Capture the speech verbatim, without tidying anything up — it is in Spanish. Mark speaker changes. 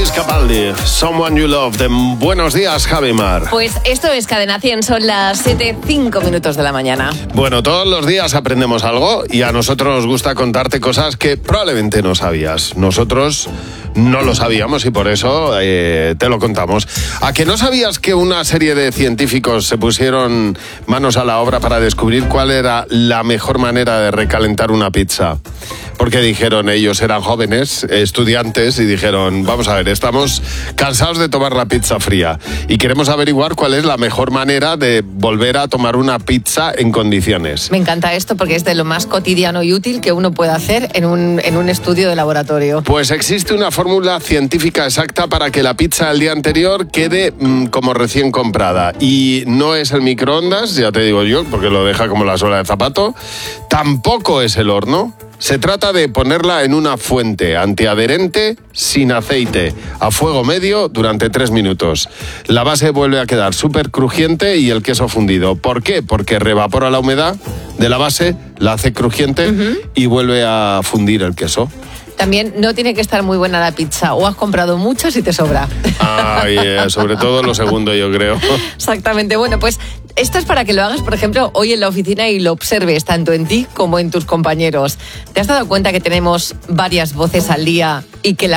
Speaker 1: Luis Capaldi, Someone You Love. De buenos días, Javi Mar.
Speaker 2: Pues esto es Cadena cien, son las siete, cinco minutos de la mañana.
Speaker 1: Bueno, todos los días aprendemos algo y a nosotros nos gusta contarte cosas que probablemente no sabías. Nosotros no lo sabíamos y por eso eh, te lo contamos. ¿A que no sabías que una serie de científicos se pusieron manos a la obra para descubrir cuál era la mejor manera de recalentar una pizza? Porque dijeron, ellos eran jóvenes, estudiantes, y dijeron, vamos a ver, estamos cansados de tomar la pizza fría y queremos averiguar cuál es la mejor manera de volver a tomar una pizza en condiciones.
Speaker 2: Me encanta esto porque es de lo más cotidiano y útil que uno puede hacer en un, en un estudio de laboratorio.
Speaker 1: Pues existe una fórmula científica exacta para que la pizza del día anterior quede mmm, como recién comprada. Y no es el microondas, ya te digo yo, porque lo deja como la suela de zapato. Tampoco es el horno. Se trata de ponerla en una fuente antiadherente sin aceite, a fuego medio durante tres minutos. La base vuelve a quedar súper crujiente y el queso fundido. ¿Por qué? Porque revapora la humedad de la base, la hace crujiente uh-huh. y vuelve a fundir el queso.
Speaker 2: También no tiene que estar muy buena la pizza, o has comprado mucho si te sobra.
Speaker 1: Ah, yeah, sobre todo lo segundo, yo creo.
Speaker 2: Exactamente. Bueno, pues esto es para que lo hagas, por ejemplo, hoy en la oficina y lo observes tanto en ti como en tus compañeros. ¿Te has dado cuenta que tenemos varias voces al día y que las